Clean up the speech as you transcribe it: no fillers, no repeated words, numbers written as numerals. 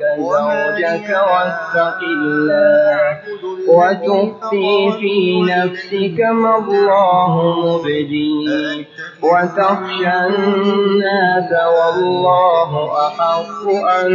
زوجك واتق الله وتخفي في نفسك ما الله مبديه وتخشى الناس والله أحق أن